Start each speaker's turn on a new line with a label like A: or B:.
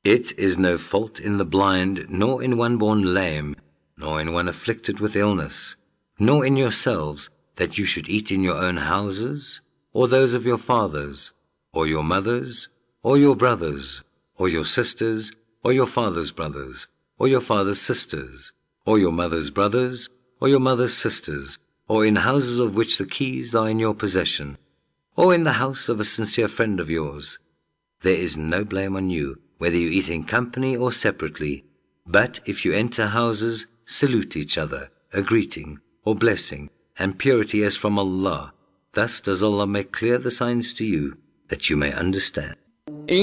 A: It is no fault in the blind, nor in one born lame, nor in one afflicted with illness, nor in yourselves, that you should eat in your own houses, or those of your fathers, or your mothers, or your brothers, or your sisters, or your father's brothers, or your father's sisters, or your mother's brothers, or your mother's sisters, or in houses of which the keys are in your possession, or in the house of a sincere friend of yours. There is no blame on you, whether you eat in company or separately. But if you enter houses, salute each other, a greeting, or blessing, and purity as from Allah. Thus does Allah make clear the signs to you, that you may understand.